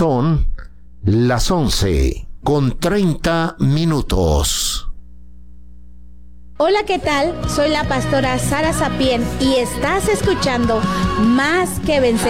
Son las 11:30. Hola, ¿qué tal? Soy la pastora Sara Sapien y estás escuchando Más que Vencer.